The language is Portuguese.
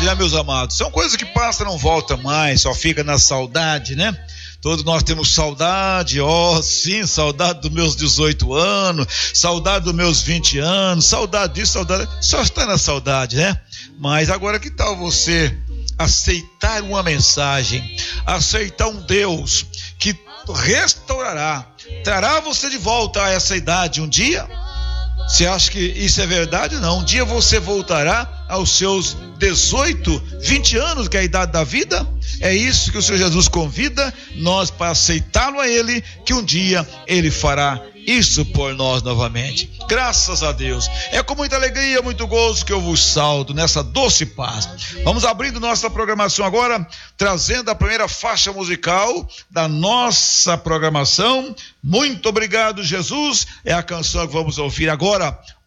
saudade, né, meus amados? São coisas que passam, não volta mais, só fica na saudade, né? Todos nós temos saudade, sim, saudade dos meus 18 anos, saudade dos meus 20 anos, saudade disso, saudade, só está na saudade, né? Mas agora que tal você aceitar uma mensagem, aceitar um Deus que restaurará, trará você de volta a essa idade um dia? Você acha que isso é verdade? Não. Um dia você voltará aos seus 18, 20 anos, que é a idade da vida. É isso que o Senhor Jesus convida nós para aceitá-lo a Ele, que um dia Ele fará isso por nós novamente. Graças a Deus. É com muita alegria, muito gozo que eu vos saúdo nessa doce paz. Vamos abrindo nossa programação agora, trazendo a primeira faixa musical da nossa programação. Muito obrigado, Jesus. É a canção que vamos ouvir agora.